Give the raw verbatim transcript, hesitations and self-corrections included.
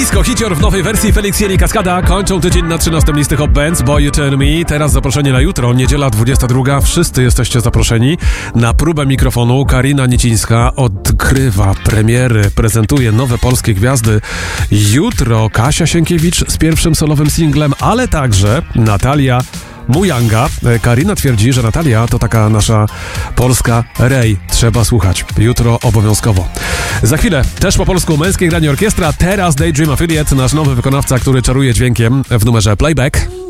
Disco Hicior w nowej wersji Felix Jeli Kaskada kończą tydzień na trzynastym listy Hot Bands Boy You Turn Me. Teraz zaproszenie na jutro, niedziela dwudziesta druga. Wszyscy jesteście zaproszeni na próbę mikrofonu. Karina Niecińska odkrywa premiery, prezentuje nowe polskie gwiazdy. Jutro Kasia Sienkiewicz z pierwszym solowym singlem, ale także Natalia Mujanga. Karina twierdzi, że Natalia to taka nasza polska Rej. Trzeba słuchać. Jutro obowiązkowo. Za chwilę też po polsku Męskie Granie Orkiestra. Teraz Daydream Affiliate, nasz nowy wykonawca, który czaruje dźwiękiem w numerze Playback.